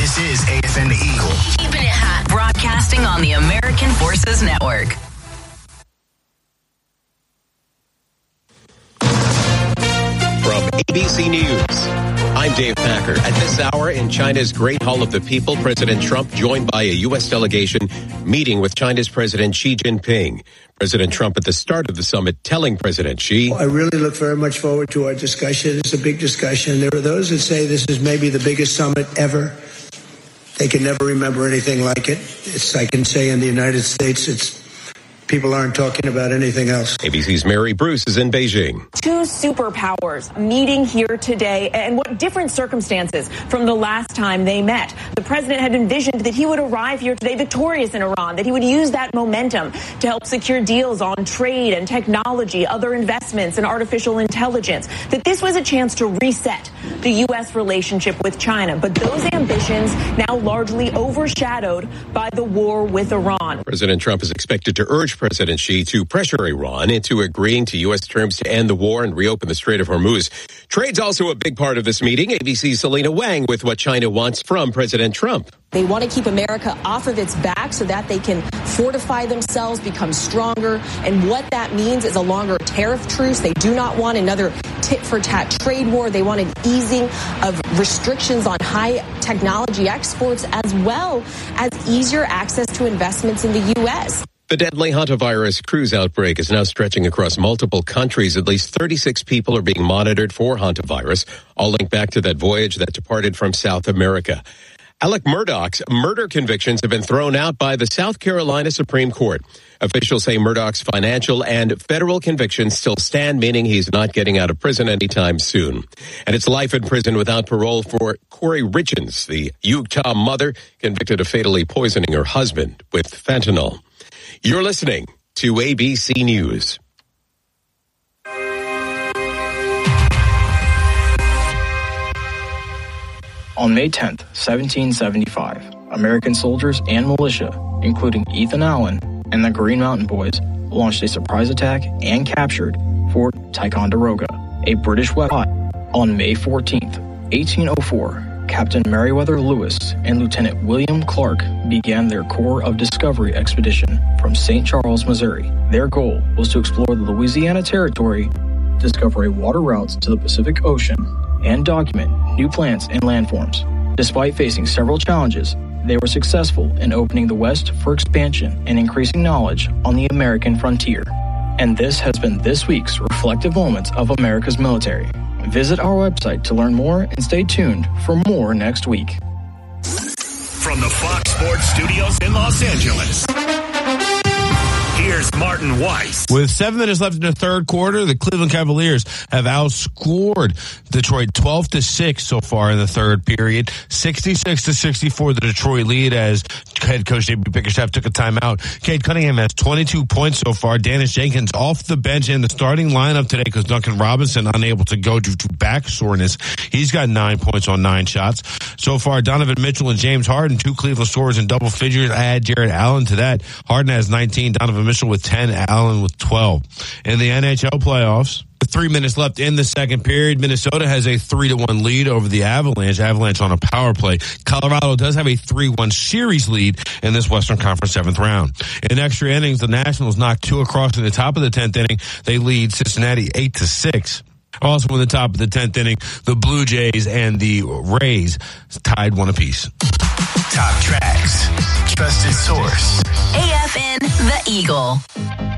This is AFN The Eagle. Keeping it hot. Broadcasting on the American Forces Network. From ABC News, I'm Dave Packer. At this hour in China's Great Hall of the People, President Trump joined by a U.S. delegation meeting with China's President Xi Jinping. President Trump at the start of the summit telling President Xi, I really look very much forward to our discussion. It's a big discussion. There are those that say this is maybe the biggest summit ever. They can never remember anything like it. I can say in the United States, people aren't talking about anything else. ABC's Mary Bruce is in Beijing. Two superpowers meeting here today, and what different circumstances from the last time they met. The president had envisioned that he would arrive here today victorious in Iran, that he would use that momentum to help secure deals on trade and technology, other investments and artificial intelligence, that this was a chance to reset the U.S. relationship with China. But those ambitions now largely overshadowed by the war with Iran. President Trump is expected to urge President Xi to pressure Iran into agreeing to U.S. terms to end the war and reopen the Strait of Hormuz. Trade's also a big part of this meeting. ABC's Selena Wang with what China wants from President Trump. They want to keep America off of its back so that they can fortify themselves, become stronger. And what that means is a longer tariff truce. They do not want another tit-for-tat trade war. They want an easing of restrictions on high technology exports, as well as easier access to investments in the U.S. The deadly hantavirus cruise outbreak is now stretching across multiple countries. At least 36 people are being monitored for hantavirus, all linked back to that voyage that departed from South America. Alec Murdaugh's murder convictions have been thrown out by the South Carolina Supreme Court. Officials say Murdaugh's financial and federal convictions still stand, meaning he's not getting out of prison anytime soon. And it's life in prison without parole for Corey Richens, the Utah mother convicted of fatally poisoning her husband with fentanyl. You're listening to ABC News. On May 10th, 1775, American soldiers and militia, including Ethan Allen and the Green Mountain Boys, launched a surprise attack and captured Fort Ticonderoga, a British weapon. On May 14th, 1804, Captain Meriwether Lewis and Lieutenant William Clark began their Corps of Discovery expedition from St. Charles, Missouri. Their goal was to explore the Louisiana Territory, discover water routes to the Pacific Ocean, and document new plants and landforms. Despite facing several challenges, they were successful in opening the West for expansion and increasing knowledge on the American frontier. And this has been this week's Reflective Moments of America's Military. Visit our website to learn more and stay tuned for more next week. From the Fox Sports Studios in Los Angeles, here's Martin Weiss. With 7 minutes left in the third quarter, the Cleveland Cavaliers have outscored Detroit 12-6 so far in the third period. 66-64, the Detroit lead as head coach J.B. Bickerstaff took a timeout. Cade Cunningham has 22 points so far. Dennis Jenkins off the bench in the starting lineup today because Duncan Robinson unable to go due to back soreness. He's got 9 points on 9 shots. So far, Donovan Mitchell and James Harden, 2 Cleveland scorers in double figures. Add Jared Allen to that. Harden has 19, Donovan Mitchell with 10, Allen with 12. In the NHL playoffs, 3 minutes left in the second period. Minnesota has a 3-1 lead over the Avalanche. Avalanche on a power play. Colorado does have a 3-1 series lead in this Western Conference 7th round. In extra innings, the Nationals knocked 2 across in the top of the 10th inning. They lead Cincinnati 8-6. Also in the top of the 10th inning, the Blue Jays and the Rays tied 1 apiece. Top tracks, trusted source. AFN The Eagle.